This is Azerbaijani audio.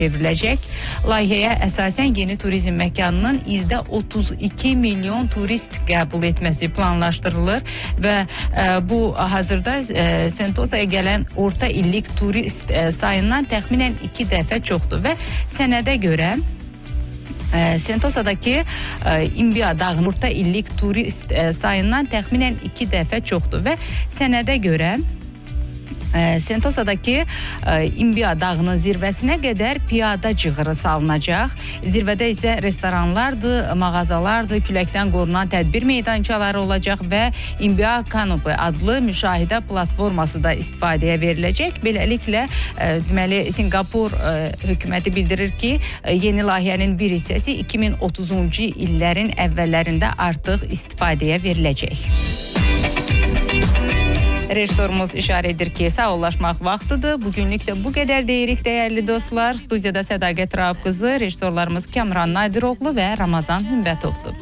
çevriləcək. Layihəyə əsasən yeni turizm məkanının ildə 32 milyon turist qəbul etməsi planlaşdırılır və bu hazırda Sentosa'ya gələn orta illik turist sayından təxminən 2 dəfə çoxdur və sənədə görə Sentosa'dakı İmbia dağının orta illik turist sayından təxminən 2 dəfə çoxdur və sənədə görə Sentosa'dakı İmbia dağının zirvəsinə qədər piyada cığırı salınacaq. Zirvədə isə restoranlardır, mağazalardır, küləkdən qorunan tədbir meydançaları olacaq və İmbia Canopy adlı müşahidə platforması da istifadəyə veriləcək. Beləliklə, deməli, Sinqapur hökuməti bildirir ki, yeni layihənin bir hissəsi 2030-cu illərin əvvəllərində artıq istifadəyə veriləcək. Rejissorumuz işarə edir ki, sağollaşmaq vaxtıdır. Bugünlük də bu qədər deyirik, dəyərli dostlar. Studiyada Sədaqət Rauf qızı, rejissorlarımız Kamran Nadiroğlu və Ramazan Hümbətovdur.